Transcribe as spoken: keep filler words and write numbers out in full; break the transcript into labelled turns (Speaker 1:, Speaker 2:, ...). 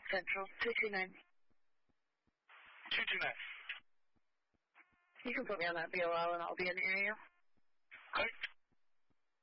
Speaker 1: Central, two two nine.
Speaker 2: two two nine.
Speaker 1: You can put me on that B O L and I'll be in the area.
Speaker 2: Okay.